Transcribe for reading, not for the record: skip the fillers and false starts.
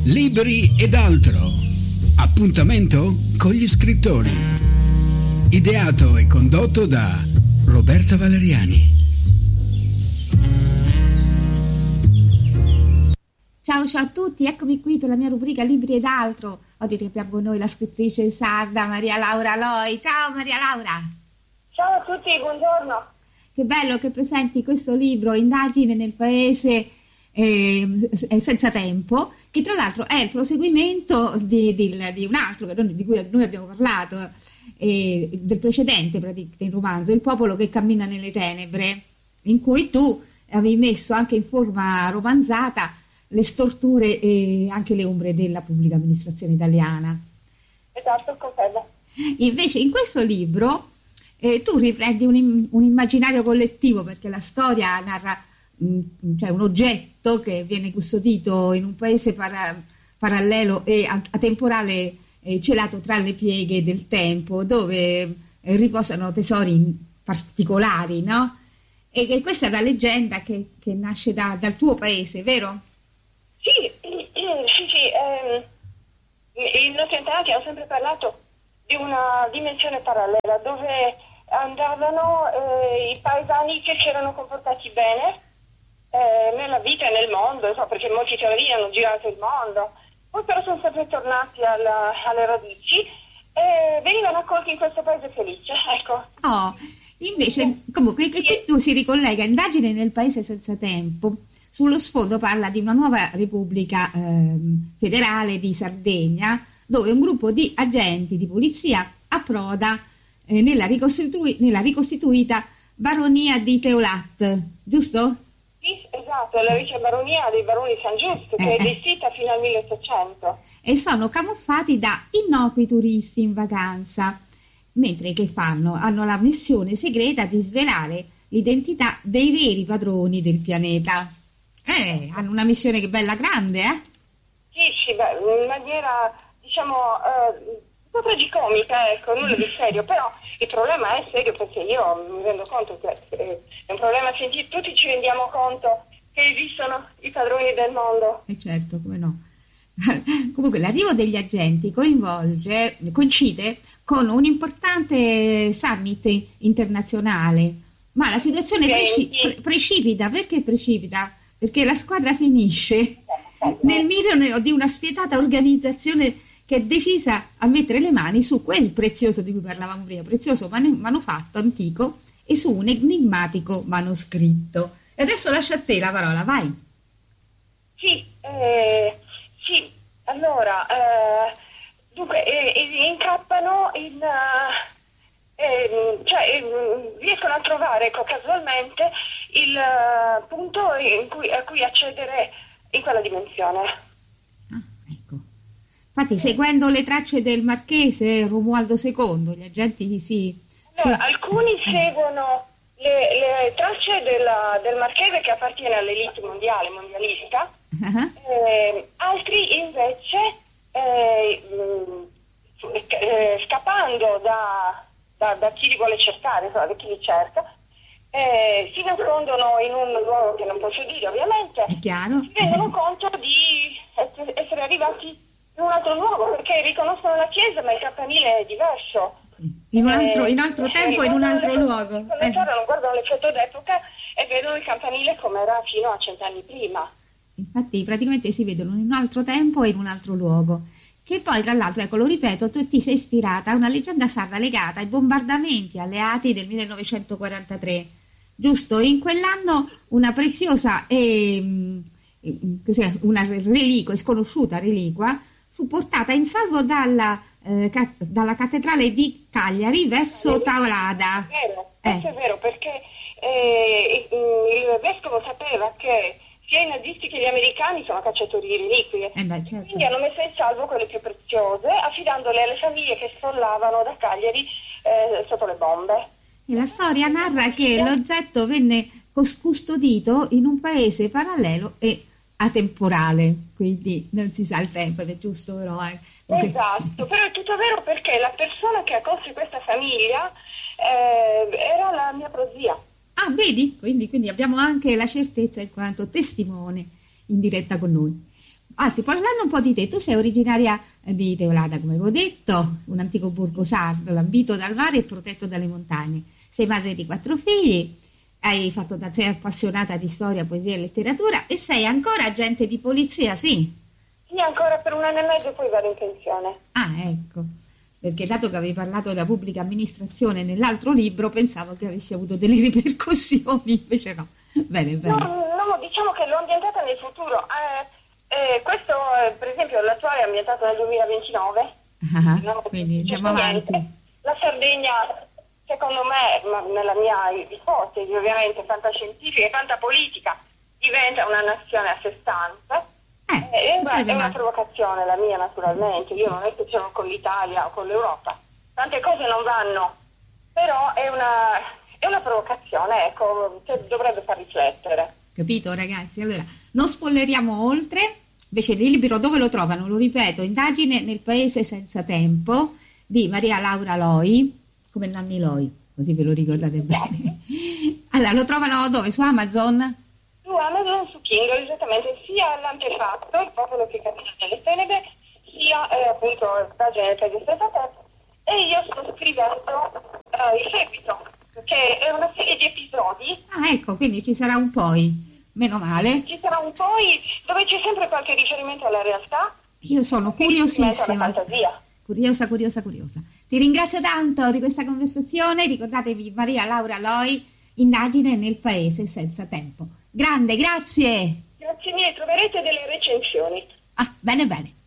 Libri ed altro. Appuntamento con gli scrittori. Ideato e condotto da Roberta Valeriani. Ciao a tutti, eccomi qui per la mia rubrica Libri ed altro. Oggi abbiamo con noi la scrittrice sarda Maria Laura Loi. Ciao Maria Laura. Ciao a tutti, buongiorno. Che bello che presenti questo libro, Indagine nel paese senza tempo, che tra l'altro è il proseguimento di un altro di cui noi abbiamo parlato, del precedente praticamente romanzo, Il popolo che cammina nelle tenebre, in cui tu avevi messo anche in forma romanzata le storture e anche le ombre della pubblica amministrazione italiana. Esatto, confermo. Invece in questo libro tu riprendi un immaginario collettivo, perché la storia narra cioè un oggetto che viene custodito in un paese parallelo e atemporale, celato tra le pieghe del tempo, dove riposano tesori particolari, no? E questa è una leggenda che nasce dal tuo paese, vero? Sì. I nostri antenati hanno sempre parlato di una dimensione parallela dove andavano i paesani che si erano comportati bene nella vita e nel mondo, perché molti teorie hanno girato il mondo, poi però sono sempre tornati alle radici e venivano accolti in questo paese felice, ecco. Oh, invece, comunque, qui tu si ricollega Indagine nel paese senza tempo. Sullo sfondo parla di una nuova repubblica federale di Sardegna, dove un gruppo di agenti di polizia approda nella ricostituita baronia di Teulat, giusto? Sì, esatto, è la vice baronia dei baroni di San Giusto, che è esistita fino al 1800. E sono camuffati da innocui turisti in vacanza, mentre che fanno? Hanno la missione segreta di svelare l'identità dei veri padroni del pianeta. Hanno una missione che bella grande, eh? Sì, in maniera, diciamo, un po' tragicomica, ecco, nulla di serio, però il problema è serio, perché io mi rendo conto che è un problema, tutti ci rendiamo conto che esistono i padroni del mondo. Certo, come no. Comunque l'arrivo degli agenti coincide con un importante summit internazionale, ma la situazione precipita. Perché precipita? Perché la squadra finisce nel mirino di una spietata organizzazione che è decisa a mettere le mani su quel prezioso di cui parlavamo prima, prezioso manufatto antico, e su un enigmatico manoscritto. E adesso lascio a te la parola, vai. Sì, allora, dunque, incappano riescono a trovare casualmente il punto a cui accedere in quella dimensione. Ecco. Infatti, seguendo le tracce del marchese Romualdo II, gli agenti alcuni seguono le tracce del marchese, che appartiene all'elite mondialista, altri invece scappando da chi li vuole cercare, da chi li cerca, si nascondono in un luogo che non posso dire, ovviamente. È chiaro. Si rendono conto di essere arrivati in un altro luogo, perché riconoscono la chiesa, ma il campanile è diverso. In un altro tempo, in un altro luogo. Guardano le foto d'epoca e vedono il campanile come era fino a 100 anni prima. Infatti praticamente si vedono in un altro tempo e in un altro luogo. Che poi, tra l'altro, ecco, lo ripeto, tu ti sei ispirata a una leggenda sarda legata ai bombardamenti alleati del 1943, giusto? In quell'anno una preziosa una reliquia, sconosciuta reliquia, fu portata in salvo dalla cattedrale di Cagliari verso Taolada. Questo è vero, perché il vescovo sapeva che sia i nazisti che gli americani sono cacciatori di reliquie, certo. Quindi hanno messo in salvo quelle più preziose, affidandole alle famiglie che sfollavano da Cagliari sotto le bombe. E la storia narra che l'oggetto venne custodito in un paese parallelo e atemporale, quindi non si sa il tempo, è giusto però. Okay. Esatto, però è tutto vero, perché la persona che accolse questa famiglia era la mia prozia. Ah, vedi? Quindi abbiamo anche la certezza in quanto testimone in diretta con noi. Anzi, parlando un po' di te, tu sei originaria di Teolada, come avevo detto, un antico borgo sardo, lambito dal mare e protetto dalle montagne. Sei madre di 4 figli, sei appassionata di storia, poesia e letteratura e sei ancora agente di polizia, sì? Sì, ancora per 1 anno e mezzo, poi vado in pensione. Ah, ecco, perché dato che avevi parlato della pubblica amministrazione nell'altro libro, pensavo che avessi avuto delle ripercussioni, invece no. Bene, bene. No, diciamo che l'ho ambientata nel futuro. Questo, per esempio, l'attuale è ambientato nel 2029. Quindi andiamo avanti. La Sardegna, secondo me, nella mia ipotesi, ovviamente, fantascientifica e fantapolitica, diventa una nazione a sé stante. È una provocazione la mia, naturalmente. Io non è che ce l'ho con l'Italia o con l'Europa. Tante cose non vanno, però è una provocazione, ecco, che dovrebbe far riflettere. Capito, ragazzi? Allora, non spoileriamo oltre. Invece il libro dove lo trovano? Lo ripeto, Indagine nel paese senza tempo di Maria Laura Loi, come Nanni Loi, così ve lo ricordate bene. Allora, lo trovano dove? Su Amazon? Su Amazon, su Kindle, esattamente, sia l'antefatto, il popolo che cammina nelle tenebre, sia appunto Indagine nel paese senza tempo, e io sto scrivendo il seguito, che è una serie di episodi. Ah, ecco, quindi ci sarà un poi. Meno male. Ci sarà un poi dove c'è sempre qualche riferimento alla realtà. Io sono curiosissima. Curiosa. Ti ringrazio tanto di questa conversazione. Ricordatevi Maria Laura Loi, Indagine nel paese senza tempo. Grande, grazie. Grazie mille, troverete delle recensioni. Ah, bene.